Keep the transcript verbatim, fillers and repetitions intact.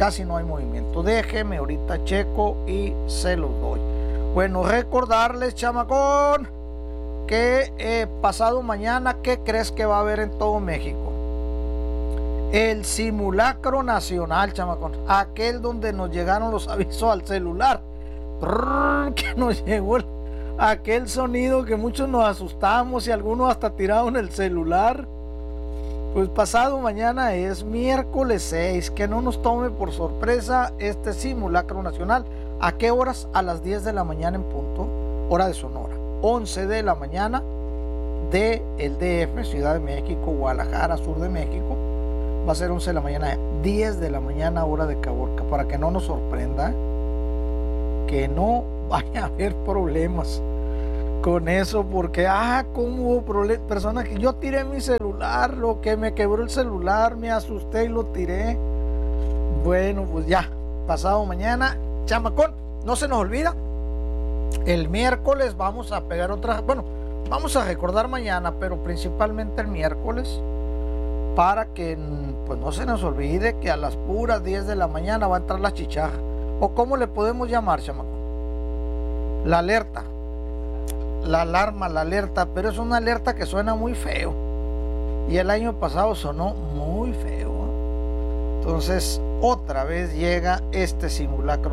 casi no hay movimiento. Déjeme, ahorita checo y se los doy. Bueno, recordarles, chamacón, que eh, pasado mañana, ¿qué crees que va a haber en todo México? El simulacro nacional, chamacón. Aquel donde nos llegaron los avisos al celular. Brrr, que nos llegó el, aquel sonido que muchos nos asustamos y algunos hasta tiraron el celular. Pues pasado mañana es miércoles seis, que no nos tome por sorpresa este simulacro nacional. ¿A qué horas? A las diez de la mañana en punto, hora de Sonora. once de la mañana de el D F, Ciudad de México, Guadalajara, sur de México. Va a ser once de la mañana, diez de la mañana, hora de Caborca, para que no nos sorprenda, que no vaya a haber problemas con eso, porque, ah, cómo hubo problemas, personas que yo tiré mi celular, lo que me quebró el celular, me asusté y lo tiré. Bueno, pues ya, pasado mañana, chamacón, no se nos olvida, el miércoles vamos a pegar otra, bueno, vamos a recordar mañana, pero principalmente el miércoles, para que pues no se nos olvide que a las puras diez de la mañana va a entrar la chicharra, o cómo le podemos llamar, chamacón, la alerta. La alarma, la alerta, pero es una alerta que suena muy feo y el año pasado sonó muy feo. Entonces otra vez llega este simulacro